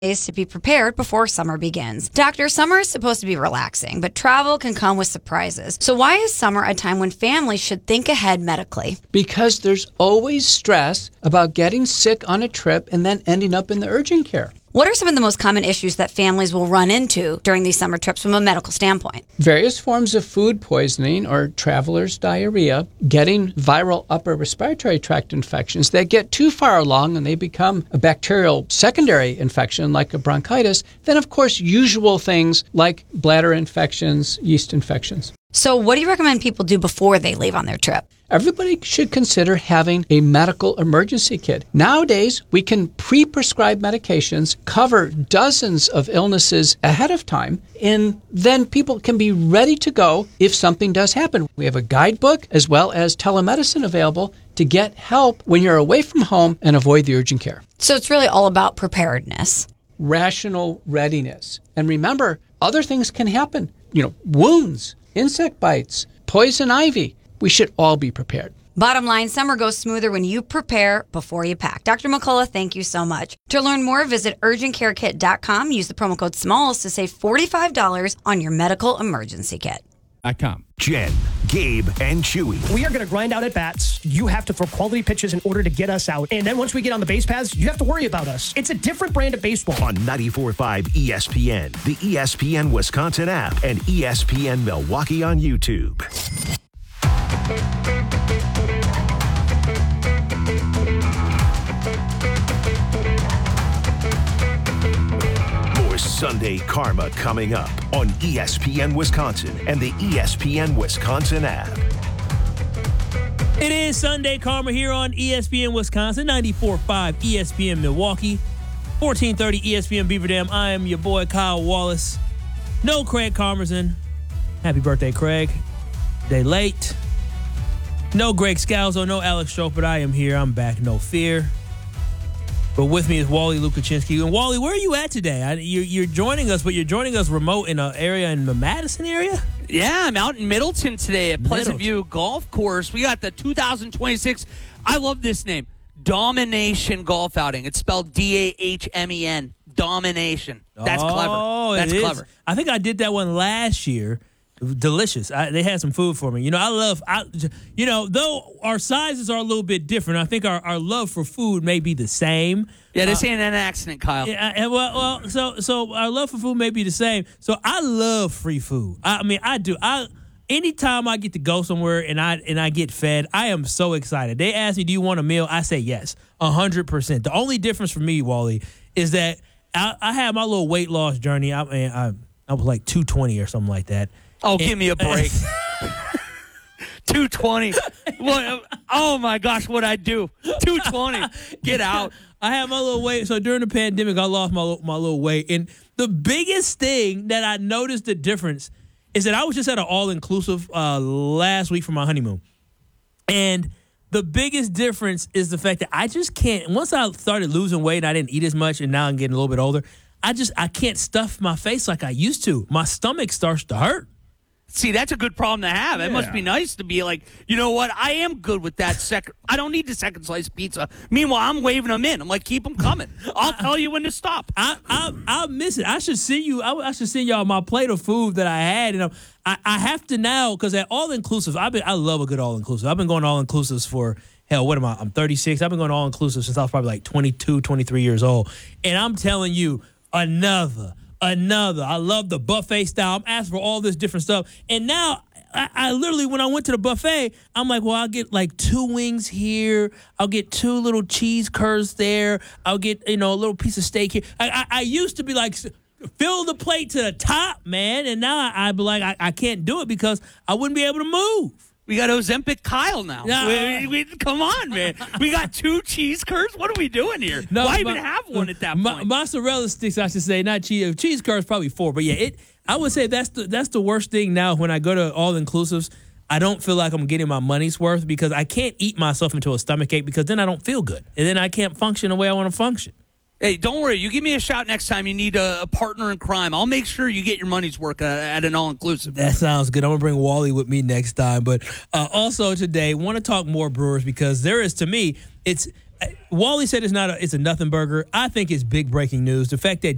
ways to be prepared before summer begins. Doctor, summer is supposed to be relaxing, but travel can come with surprises. So why is summer a time when families should think ahead medically? Because there's always stress about getting sick on a trip and then ending up in the urgent care. What are some of the most common issues that families will run into during these summer trips from a medical standpoint? Various forms of food poisoning or traveler's diarrhea, getting viral upper respiratory tract infections that get too far along and they become a bacterial secondary infection like a bronchitis, then of course usual things like bladder infections, yeast infections. So what do you recommend people do before they leave on their trip? Everybody should consider having a medical emergency kit. Nowadays, we can pre-prescribe medications, cover dozens of illnesses ahead of time, and then people can be ready to go if something does happen. We have a guidebook as well as telemedicine available to get help when you're away from home and avoid the urgent care. So it's really all about preparedness. Rational readiness. And remember, other things can happen. Wounds, insect bites, poison ivy. We should all be prepared. Bottom line, summer goes smoother when you prepare before you pack. Dr. McCullough, thank you so much. To learn more, visit urgentcarekit.com. Use the promo code SMALLS to save $45 on your medical emergency kit. Jen, Gabe, and Chewy. We are going to grind out at bats. You have to throw quality pitches in order to get us out. And then once we get on the base paths, you have to worry about us. It's a different brand of baseball. On 94.5 ESPN, the ESPN Wisconsin app, and ESPN Milwaukee on YouTube. More Sunday Karma coming up on ESPN Wisconsin and the ESPN Wisconsin app. It is Sunday Karma here on ESPN Wisconsin, 94.5 ESPN Milwaukee, 1430 ESPN Beaver Dam. I am your boy Kyle Wallace. No Craig Karmerson. Happy birthday, Craig. Day late. No Greg Scalzo, no Alex Strope, but I am here. I'm back, no fear. But with me is Wally Lukaczynski. And Wally, where are you at today? You're joining us, but you're joining us remote in an area in the Madison area? Yeah, I'm out in Middleton today at Pleasant View Golf Course. We got the 2026, I love this name, Domination Golf Outing. It's spelled D-A-H-M-E-N, Domination. That's clever. That's clever. I think I did that one last year. Delicious. They had some food for me. Though our sizes are a little bit different, I think our love for food may be the same. Yeah, this ain't an accident, Kyle. Yeah, so our love for food may be the same. So I love free food. I do. Anytime I get to go somewhere and I get fed, I am so excited. They ask me, "Do you want a meal?" I say yes, 100%. The only difference for me, Wally, is that I had my little weight loss journey. I was like 220 or something like that. Oh, give me a break. 220. What? Oh, my gosh, what'd I do? 220. Get out. I had my little weight. So during the pandemic, I lost my little weight. And the biggest thing that I noticed the difference is that I was just at an all-inclusive last week for my honeymoon. And the biggest difference is the fact that I just can't. Once I started losing weight, I didn't eat as much, and now I'm getting a little bit older. I can't stuff my face like I used to. My stomach starts to hurt. See, that's a good problem to have. It must be nice to be like, you know what? I am good with that second. I don't need the second slice pizza. Meanwhile, I'm waving them in. I'm like, keep them coming. I'll tell you when to stop. I'll miss it. I should send you. I should send y'all my plate of food that I had. And I have to now, because at all inclusive, I love a good all inclusive. I've been going all inclusives for hell. What am I? I'm 36. I've been going all inclusive since I was probably like 22, 23 years old. And I'm telling you, another. I love the buffet style. I'm asking for all this different stuff. And now, I literally, when I went to the buffet, I'm like, well, I'll get like 2 wings here. I'll get 2 little cheese curds there. I'll get, a little piece of steak here. I used to be like, fill the plate to the top, man. And now I'd be like, I can't do it because I wouldn't be able to move. We got Ozempic Kyle now. Come on, man. We got 2 cheese curds? What are we doing here? Why even have one at that point? Mozzarella sticks, I should say, not cheese. Cheese curds probably 4. But yeah, I would say that's the worst thing now when I go to all-inclusives. I don't feel like I'm getting my money's worth because I can't eat myself into a stomachache because then I don't feel good. And then I can't function the way I want to function. Hey, don't worry. You give me a shout next time you need a partner in crime. I'll make sure you get your money's worth at an all-inclusive. That sounds good. I'm going to bring Wally with me next time. But also today, want to talk more Brewers because there is, to me, Wally said it's a nothing burger. I think it's big breaking news. The fact that